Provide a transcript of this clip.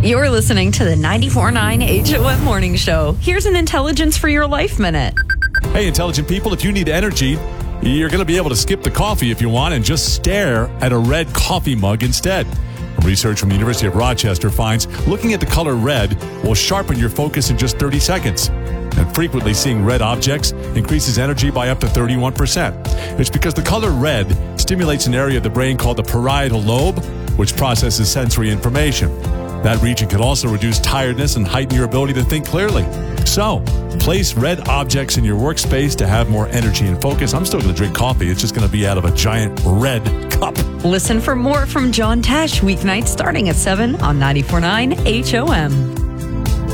You're listening to the 94.9 HOM Morning Show. Here's an Intelligence for Your Life Minute. Hey, intelligent people, if you need energy, you're going to be able to skip the coffee if you want and just stare at a red coffee mug instead. Research from the University of Rochester finds looking at the color red will sharpen your focus in just 30 seconds. And frequently seeing red objects increases energy by up to 31%. It's because the color red stimulates an area of the brain called the parietal lobe, which processes sensory information. That region can also reduce tiredness and heighten your ability to think clearly. So, place red objects in your workspace to have more energy and focus. I'm still going to drink coffee. It's just going to be out of a giant red cup. Listen for more from John Tesh weeknights starting at 7 on 94.9 HOM.